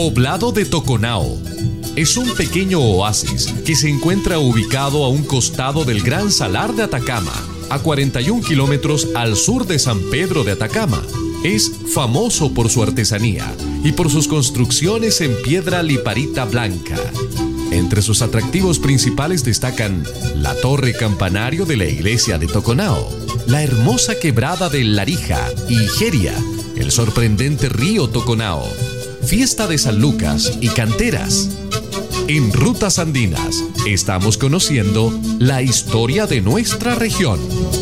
Poblado de Toconao. Es un pequeño oasis que se encuentra ubicado a un costado del Gran Salar de Atacama, a 41 kilómetros al sur de San Pedro de Atacama. Es famoso por su artesanía y por sus construcciones en piedra liparita blanca. Entre sus atractivos principales destacan la torre campanario de la iglesia de Toconao, la hermosa quebrada de Larija y Igeria, el sorprendente río Toconao, fiesta de San Lucas y canteras. En Rutas Andinas estamos conociendo la historia de nuestra región.